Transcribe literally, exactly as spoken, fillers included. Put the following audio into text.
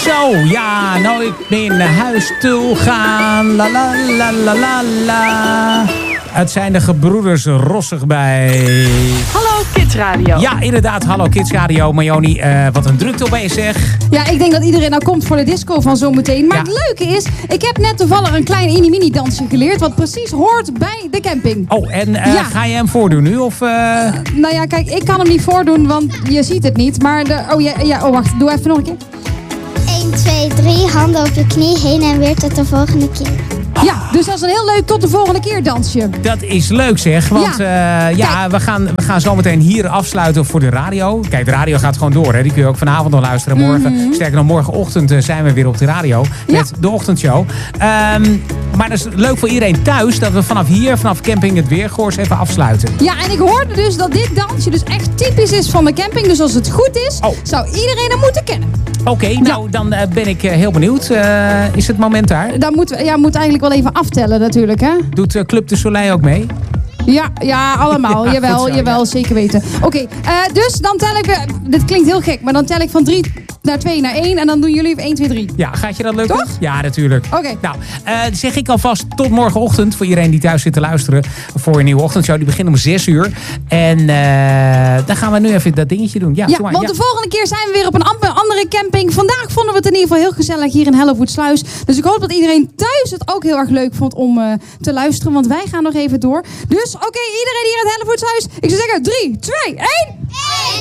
Zo, ja, nou ik ben naar huis toe gaan. La la la la la la. Het zijn de gebroeders Rossig bij. Hallo Kids Radio. Ja, inderdaad. Hallo Kids Radio. Marjoni, uh, wat een drukte opeens zeg. Ja, ik denk dat iedereen nou komt voor de disco van zometeen. Maar ja. Het leuke is, ik heb net toevallig een klein mini-mini dansje geleerd. Wat precies hoort bij de camping. Oh, en uh, ja. ga je hem voordoen nu? Of, uh... Uh, nou ja, kijk, ik kan hem niet voordoen, want je ziet het niet. Maar, de, oh ja, ja, oh wacht, doe even nog een keer. één, twee, drie, handen op je knie, heen en weer tot de volgende keer. Ja, dus dat is een heel leuk tot de volgende keer dansje. Dat is leuk zeg, want ja, uh, ja we, gaan, we gaan zometeen hier afsluiten voor de radio. Kijk, de radio gaat gewoon door, hè. Die kun je ook vanavond nog luisteren. Morgen, mm-hmm. Sterker nog, morgenochtend uh, zijn we weer op de radio met ja. de ochtendshow. Um, maar dat is leuk voor iedereen thuis dat we vanaf hier, vanaf Camping Het Weergoors even afsluiten. Ja, en ik hoorde dus dat dit dansje dus echt typisch is van de camping. Dus als het goed is, oh. zou iedereen hem moeten kennen. Oké, okay, nou ja. dan uh, ben ik uh, heel benieuwd. Uh, is het moment daar? Dan moeten we, ja, moet eigenlijk wel even aftellen natuurlijk, hè? Doet uh, Club de Soleil ook mee? Ja, ja, allemaal. Ja, jawel, zo, jawel, ja. Zeker weten. Oké, okay, uh, dus dan tel ik... Uh, dit klinkt heel gek, maar dan tel ik van drie naar twee naar één en dan doen jullie één, twee, drie. Ja, gaat je dat lukken? Toch? Ja, natuurlijk. Oké. Okay. Nou, uh, zeg ik alvast tot morgenochtend voor iedereen die thuis zit te luisteren voor een nieuwe ochtendshow. Die begint om zes uur. En uh, dan gaan we nu even dat dingetje doen. Ja, ja want ja. de volgende keer zijn we weer op een andere camping. Vandaag vonden we het in ieder geval heel gezellig hier in Hellevoetsluis. Dus ik hoop dat iedereen thuis het ook heel erg leuk vond om uh, te luisteren. Want wij gaan nog even door. Dus oké, okay, iedereen hier in Hellevoetsluis. Ik zou zeggen drie, twee, één.